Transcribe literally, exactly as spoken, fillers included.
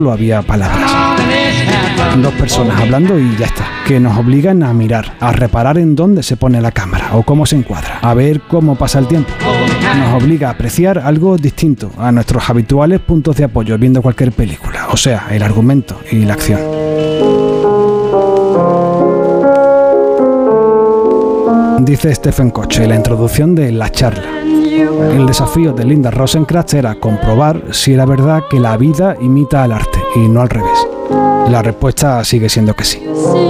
solo había palabras. Dos personas hablando y ya está, que nos obligan a mirar, a reparar en dónde se pone la cámara o cómo se encuadra, a ver cómo pasa el tiempo. Nos obliga a apreciar algo distinto a nuestros habituales puntos de apoyo viendo cualquier película, o sea, el argumento y la acción. Dice Stephen Koch en la introducción de La charla. El desafío de Linda Rosenkrantz era comprobar si era verdad que la vida imita al arte y no al revés. La respuesta sigue siendo que sí.